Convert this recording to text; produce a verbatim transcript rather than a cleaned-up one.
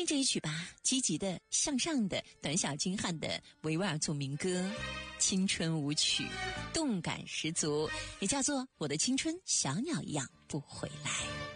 这一曲吧，积极的、向上的，短小精悍的维吾尔族民歌，青春舞曲，动感十足，也叫做《我的青春小鸟一样不回来》。